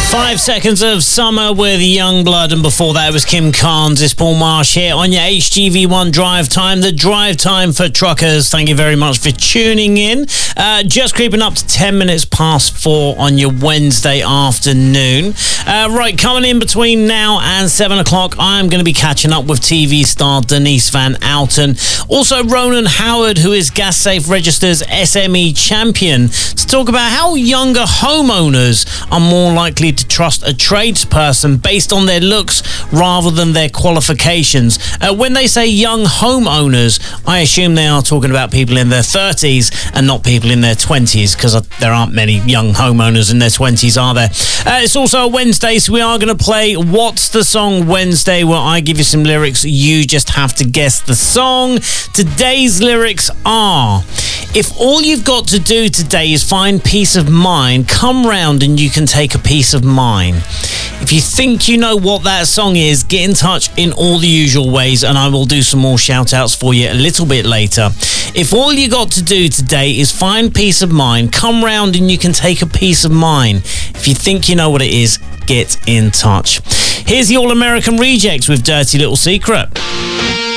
5 seconds of Summer with Youngblood, and before that it was Kim Carnes. It's Paul Marsh here on your HGV1 Drive Time, the drive time for truckers. Thank you very much for tuning in. Just creeping up to 10 minutes past 4 on your Wednesday afternoon. Right, coming in between now and 7 o'clock, I'm going to be catching up with TV star Denise Van Outen. Also, Ronan Howard, who is Gas Safe Register's SME champion, to talk about how younger homeowners are more likely to trust a tradesperson based on their looks rather than their qualifications. When they say young homeowners, I assume they are talking about people in their 30s and not people in their 20s, because there aren't many young homeowners in their 20s, are there? It's also a Wednesday, so we are going to play What's the Song Wednesday, where I give you some lyrics. You just have to guess the song. Today's lyrics are: if all you've got to do today is find peace of mind, come round and you can take a piece of mine. If you think you know what that song is, get in touch in all the usual ways, and I will do some more shout outs for you a little bit later. If all you got to do today is find peace of mind, come round and you can take a piece of mine. If you think you know what it is, get in touch. Here's the All American Rejects with Dirty Little Secret.